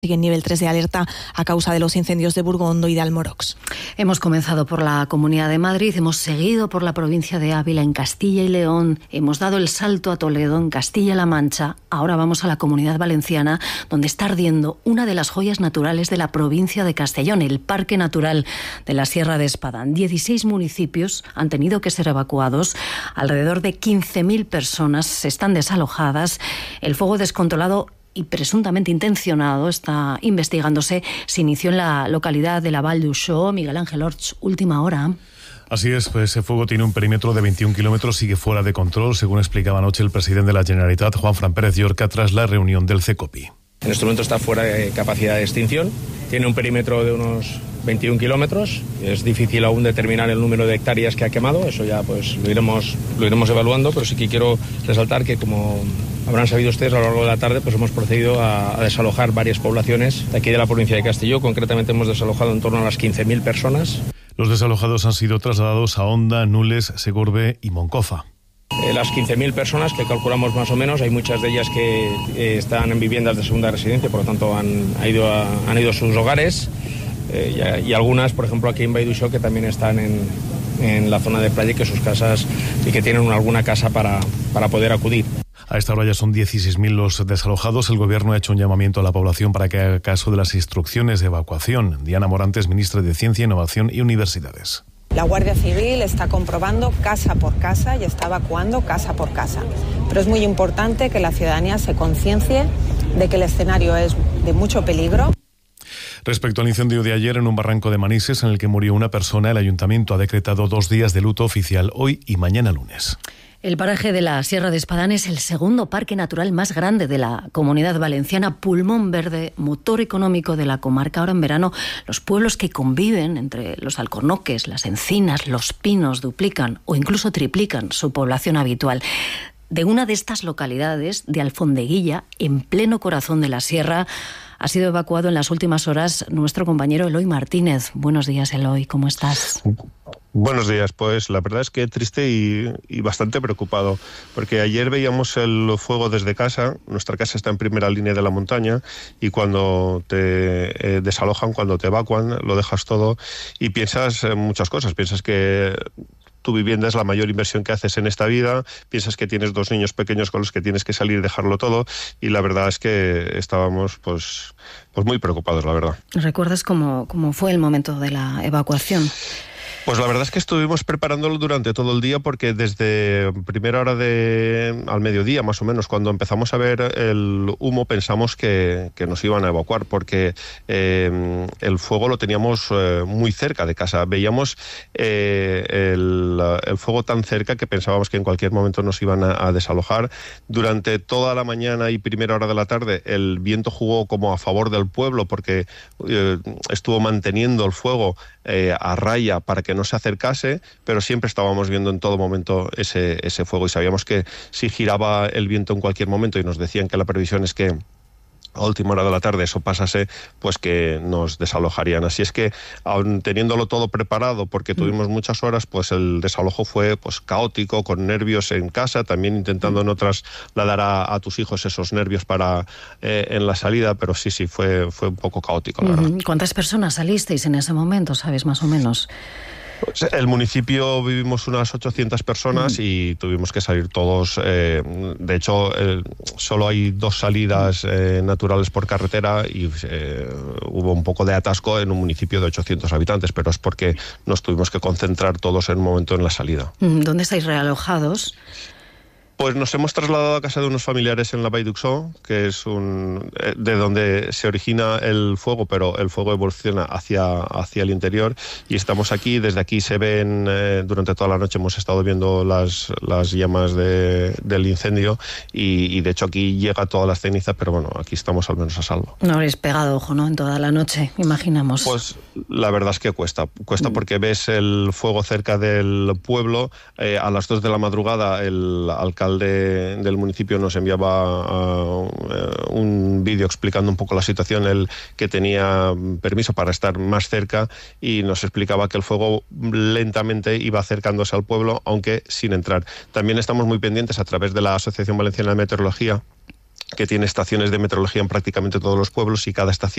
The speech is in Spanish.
Sigue en nivel 3 de alerta a causa de los incendios de Burgondo y de Almorox. Hemos comenzado por la Comunidad de Madrid, hemos seguido por la provincia de Ávila en Castilla y León, hemos dado el salto a Toledo en Castilla-La Mancha, ahora vamos a la Comunidad Valenciana, donde está ardiendo una de las joyas naturales de la provincia de Castellón, el Parque Natural de la Sierra de Espadán. 16 municipios han tenido que ser evacuados, alrededor de 15.000 personas están desalojadas, el fuego descontrolado y presuntamente intencionado está investigándose. Se inició en la localidad de la Vall d'Uixó. Miguel Ángel Orts, última hora. Así es, pues ese fuego tiene un perímetro de 21 kilómetros, sigue fuera de control, según explicaba anoche el presidente de la Generalitat, Juanfran Pérez Llorca, tras la reunión del CECOPI. En este momento está fuera de capacidad de extinción, tiene un perímetro de unos 21 kilómetros, es difícil aún determinar el número de hectáreas que ha quemado, eso ya pues lo iremos evaluando, pero sí que quiero resaltar que, como habrán sabido ustedes, a lo largo de la tarde pues hemos procedido a desalojar varias poblaciones de aquí de la provincia de Castelló. Concretamente hemos desalojado en torno a las 15.000 personas. Los desalojados han sido trasladados a Onda, Nules, Segorbe y Moncofa. Las 15.000 personas que calculamos más o menos, hay muchas de ellas que están en viviendas de segunda residencia, por lo tanto han ido a sus hogares, y algunas, por ejemplo, aquí en Vall d'Uixó, que también están en la zona de playa, que sus casas y que tienen alguna casa para poder acudir. A esta hora ya son 16.000 los desalojados. El Gobierno ha hecho un llamamiento a la población para que haga caso de las instrucciones de evacuación. Diana Morantes, ministra de Ciencia, Innovación y Universidades. La Guardia Civil está comprobando casa por casa y está evacuando casa por casa. Pero es muy importante que la ciudadanía se conciencie de que el escenario es de mucho peligro. Respecto al incendio de ayer en un barranco de Manises, en el que murió una persona, el Ayuntamiento ha decretado 2 días de luto oficial hoy y mañana lunes. El paraje de la Sierra de Espadán es el segundo parque natural más grande de la Comunidad Valenciana, pulmón verde, motor económico de la comarca. Ahora en verano, los pueblos que conviven entre los alcornoques, las encinas, los pinos duplican o incluso triplican su población habitual. De una de estas localidades, de Alfondeguilla, en pleno corazón de la sierra, ha sido evacuado en las últimas horas nuestro compañero Eloy Martínez. Buenos días, Eloy, ¿cómo estás? Buenos días, pues la verdad es que triste y bastante preocupado, porque ayer veíamos el fuego desde casa. Nuestra casa está en primera línea de la montaña y cuando te desalojan, cuando te evacuan, lo dejas todo y piensas muchas cosas. Piensas que tu vivienda es la mayor inversión que haces en esta vida, piensas que tienes 2 niños pequeños con los que tienes que salir y dejarlo todo, y la verdad es que estábamos pues muy preocupados, la verdad. ¿Recuerdas cómo fue el momento de la evacuación? Pues la verdad es que estuvimos preparándolo durante todo el día, porque desde primera hora al mediodía, más o menos, cuando empezamos a ver el humo, pensamos que nos iban a evacuar, porque el fuego lo teníamos muy cerca de casa. Veíamos el fuego tan cerca que pensábamos que en cualquier momento nos iban a desalojar. Durante toda la mañana y primera hora de la tarde, el viento jugó como a favor del pueblo, porque estuvo manteniendo el fuego a raya para que no se acercase, pero siempre estábamos viendo en todo momento ese fuego, y sabíamos que si giraba el viento en cualquier momento, y nos decían que la previsión es que a última hora de la tarde eso pasase, pues que nos desalojarían. Así es que, aun teniéndolo todo preparado, porque tuvimos muchas horas, pues el desalojo fue pues caótico, con nervios en casa, también intentando no trasladar a tus hijos esos nervios para en la salida, pero sí, fue un poco caótico, la verdad. ¿Cuántas personas salisteis en ese momento, sabes, más o menos? Pues el municipio vivimos unas 800 personas y tuvimos que salir todos. De hecho, solo hay 2 salidas naturales por carretera y hubo un poco de atasco en un municipio de 800 habitantes, pero es porque nos tuvimos que concentrar todos en un momento en la salida. ¿Dónde estáis realojados? Pues nos hemos trasladado a casa de unos familiares en la Vall d'Uixó, que es de donde se origina el fuego, pero el fuego evoluciona hacia el interior, y estamos aquí. Desde aquí se ven, durante toda la noche hemos estado viendo las llamas del incendio, y de hecho aquí llega toda la ceniza, pero bueno, aquí estamos al menos a salvo. No habréis pegado ojo, ¿no?, en toda la noche, imaginamos. Pues la verdad es que cuesta porque ves el fuego cerca del pueblo. A las 2 de la madrugada el alcalde del municipio nos enviaba un vídeo explicando un poco la situación, él que tenía permiso para estar más cerca, y nos explicaba que el fuego lentamente iba acercándose al pueblo, aunque sin entrar. También estamos muy pendientes a través de la Asociación Valenciana de Meteorología que tiene estaciones de meteorología en prácticamente todos los pueblos y cada estación